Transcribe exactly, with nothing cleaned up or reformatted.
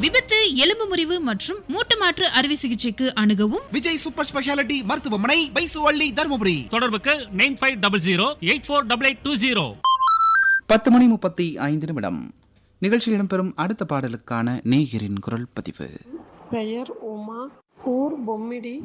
விபத்து, எலும்பு முறிவு மற்றும் மூட்டு மாற்று அறுவை சிகிச்சைக்கு அணுகவும் விஜய் சூப்பர் ஸ்பெஷாலிட்டி மருத்துவமனை, பைசுவள்ளி, தருமபுரி. தொடர்புக்கு nine five double zero eight four double eight two zero. பத்து மணி முப்பத்தி ஐந்து நிமிடம். நிகழ்ச்சியில் இடம்பெறும் அடுத்த பாடலுக்கான நேயரின் குரல் பதிவு. பெயர் உமா, ஊர் பொம்மிடி,